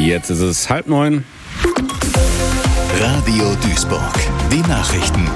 Jetzt ist es 8:30. Radio Duisburg. Die Nachrichten.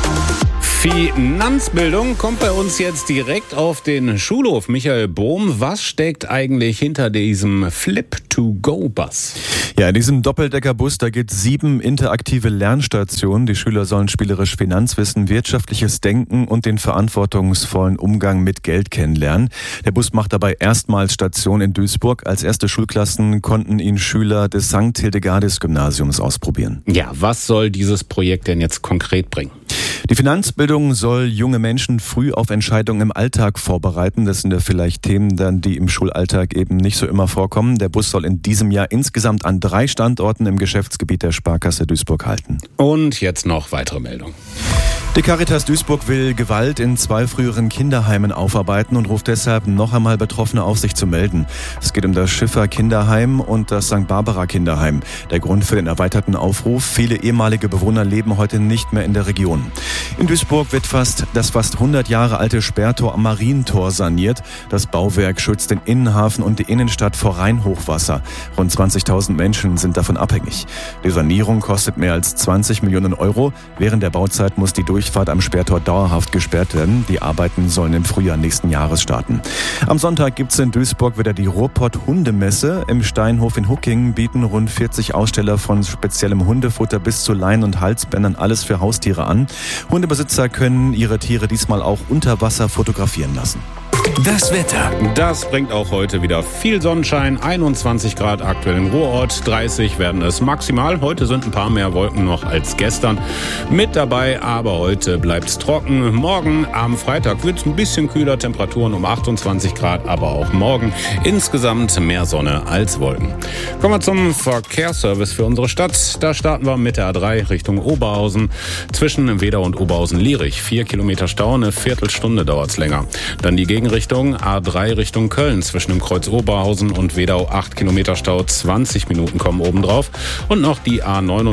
Finanzbildung kommt bei uns jetzt direkt auf den Schulhof. Michael Bohm, was steckt eigentlich hinter diesem Flip-to-Go-Bus? Ja, in diesem Doppeldeckerbus, da gibt es 7 interaktive Lernstationen. Die Schüler sollen spielerisch Finanzwissen, wirtschaftliches Denken und den verantwortungsvollen Umgang mit Geld kennenlernen. Der Bus macht dabei erstmals Station in Duisburg. Als erste Schulklassen konnten ihn Schüler des St. Hildegardis-Gymnasiums ausprobieren. Ja, was soll dieses Projekt denn jetzt konkret bringen? Die Finanzbildung soll junge Menschen früh auf Entscheidungen im Alltag vorbereiten. Das sind ja vielleicht Themen dann, die im Schulalltag eben nicht so immer vorkommen. Der Bus soll in diesem Jahr insgesamt an 3 Standorten im Geschäftsgebiet der Sparkasse Duisburg halten. Und jetzt noch weitere Meldungen. Die Caritas Duisburg will Gewalt in 2 früheren Kinderheimen aufarbeiten und ruft deshalb noch einmal Betroffene auf, sich zu melden. Es geht um das Schiffer Kinderheim und das St. Barbara Kinderheim. Der Grund für den erweiterten Aufruf: viele ehemalige Bewohner leben heute nicht mehr in der Region. In Duisburg wird das fast 100 Jahre alte Sperrtor am Marientor saniert. Das Bauwerk schützt den Innenhafen und die Innenstadt vor Rheinhochwasser. Rund 20.000 Menschen sind davon abhängig. Die Sanierung kostet mehr als 20 Millionen Euro. Während der Bauzeit muss die Durchfahrt am Sperrtor dauerhaft gesperrt werden. Die Arbeiten sollen im Frühjahr nächsten Jahres starten. Am Sonntag gibt es in Duisburg wieder die Ruhrpott-Hundemesse. Im Steinhof in Huckingen bieten rund 40 Aussteller von speziellem Hundefutter bis zu Leinen und Halsbändern alles für Haustiere an. Hundebesitzer können ihre Tiere diesmal auch unter Wasser fotografieren lassen. Das Wetter. Das bringt auch heute wieder viel Sonnenschein. 21 Grad aktuell im Ruhrort, 30 werden es maximal. Heute sind ein paar mehr Wolken noch als gestern mit dabei, aber heute bleibt es trocken. Morgen am Freitag wird es ein bisschen kühler, Temperaturen um 28 Grad, aber auch morgen insgesamt mehr Sonne als Wolken. Kommen wir zum Verkehrsservice für unsere Stadt. Da starten wir mit der A3 Richtung Oberhausen. Zwischen Wedau und Oberhausen-Lierich 4 Kilometer Stau, eine Viertelstunde dauert es länger. Dann die Gegenrichtung A3 Richtung Köln, zwischen dem Kreuz Oberhausen und Wedau 8 Kilometer Stau, 20 Minuten kommen obendrauf. Und noch die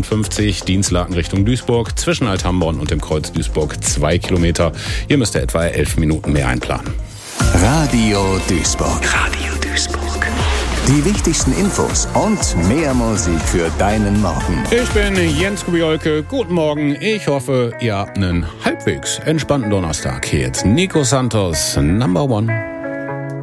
A59 Dinslaken Richtung Duisburg, zwischen Althamborn und dem Kreuz Duisburg 2 Kilometer. Hier müsst ihr etwa 11 Minuten mehr einplanen. Radio Duisburg. Radio Duisburg. Die wichtigsten Infos und mehr Musik für deinen Morgen. Ich bin Jens Kubiolke. Guten Morgen. Ich hoffe, ihr habt einen halbwegs entspannten Donnerstag. Hier jetzt Nico Santos, Number One.